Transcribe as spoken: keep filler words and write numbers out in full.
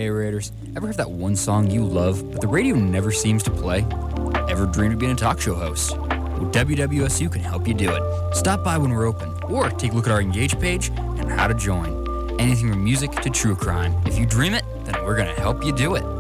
narrators. Ever have that one song you love, but the radio never seems to play? Ever dreamed of being a talk show host? Well, W W S U can help you do it. Stop by when we're open, or take a look at our Engage page and how to join. Anything from music to true crime. If you dream it, then we're going to help you do it.